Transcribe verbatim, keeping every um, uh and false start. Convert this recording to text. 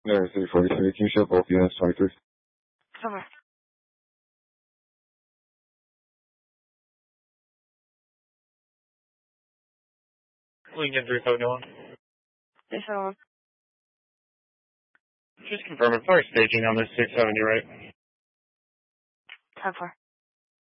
There, three forty-three. Can you show both units, twenty-three? Over. Lincoln three seven one. three seven one. Just confirm it. Fire staging on this six seventy, right? ten four.